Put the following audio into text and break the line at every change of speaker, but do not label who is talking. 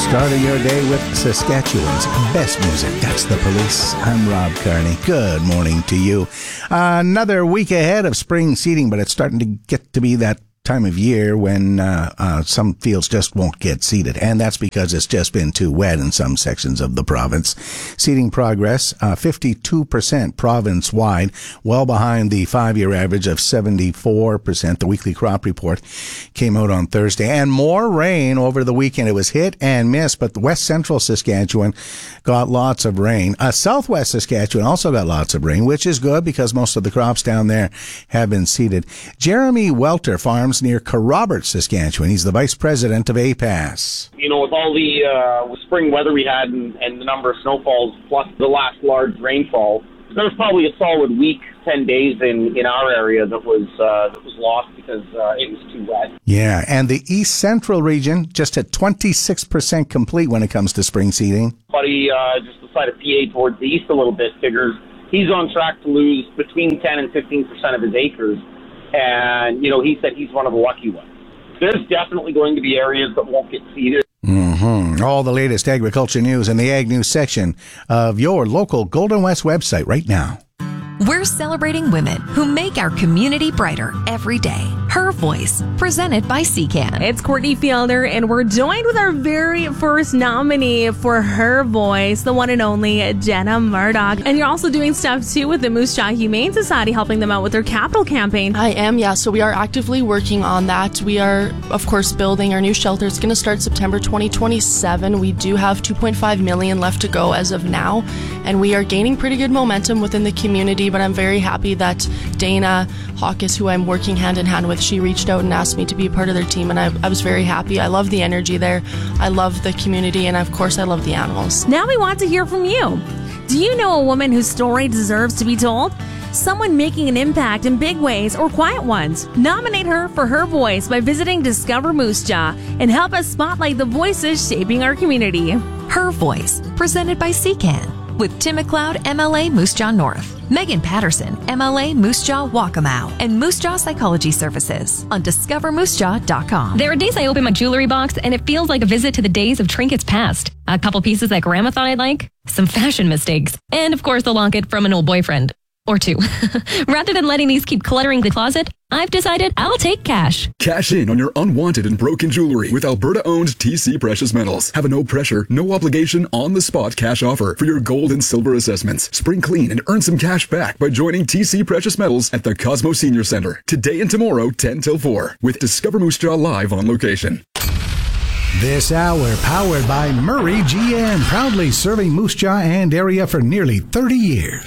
Starting your day with Saskatchewan's best music. That's The Police. I'm Rob Carney. Good morning to you. Another week ahead of spring seeding, but it's starting to get to be that time of year when some fields just won't get seeded, and that's because it's just been too wet in some sections of the province. Seeding progress, 52% province-wide, well behind the 5-year average of 74%. The weekly crop report came out on Thursday, and more rain over the weekend. It was hit and miss, but West Central Saskatchewan got lots of rain. Southwest Saskatchewan also got lots of rain, which is good because most of the crops down there have been seeded. Jeremy Welter farms near Carrobert, Saskatchewan. He's the vice president of APAS.
You know, with all the spring weather we had and the number of snowfalls plus the last large rainfall, there was probably a solid week, 10 days in our area that was lost because it was too wet.
Yeah, and the East Central region just at 26% complete when it comes to spring seeding.
Buddy, just the side of PA towards the east a little bit, figures he's on track to lose between 10 and 15% of his acres. And, you know, he said he's one of the lucky ones. There's definitely going to be areas that won't get seeded.
Mm-hmm. All the latest agriculture news in the Ag News section of your local Golden West website right now.
We're celebrating women who make our community brighter every day. Her Voice, presented by CCAN.
It's Courtney Fielder, and we're joined with our very first nominee for Her Voice, the one and only Jenna Murdoch. And you're also doing stuff, too, with the Moose Jaw Humane Society, helping them out with their capital campaign.
I am, yeah. So we are actively working on that. We are, of course, building our new shelter. It's going to start September 2027. We do have $2.5 million left to go as of now, and we are gaining pretty good momentum within the community. But I'm very happy that Dana Hawkes, who I'm working hand in hand with, she reached out and asked me to be a part of their team, and I was very happy. I love the energy there. I love the community, and of course I love the animals.
Now we want to hear from you. Do you know a woman whose story deserves to be told? Someone making an impact in big ways or quiet ones. Nominate her for Her Voice by visiting Discover Moose Jaw and help us spotlight the voices shaping our community.
Her Voice, presented by CCAN. With Tim McLeod, MLA Moose Jaw North, Megan Patterson, MLA Moose Jaw Waccamaw, and Moose Jaw Psychology Services on discovermoosejaw.com.
There are days I open my jewelry box and it feels like a visit to the days of trinkets past. A couple pieces that Grandma thought I'd like, some fashion mistakes, and of course the locket from an old boyfriend. Or two. Rather than letting these keep cluttering the closet, I've decided I'll take cash.
Cash in on your unwanted and broken jewelry with Alberta-owned TC Precious Metals. Have a no pressure, no obligation, on-the-spot cash offer for your gold and silver assessments. Spring clean and earn some cash back by joining TC Precious Metals at the Cosmo Senior Center. Today and tomorrow, 10 till 4, with Discover Moose Jaw live on location.
This hour powered by Murray GM, proudly serving Moose Jaw and area for nearly 30 years.